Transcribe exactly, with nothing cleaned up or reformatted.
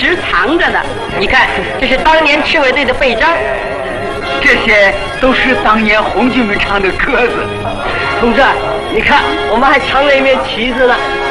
实藏着呢。你看，这是当年赤卫队的背章， 这些都是当年红军们唱的歌子。 同志，你看，我们还藏了一面旗子呢。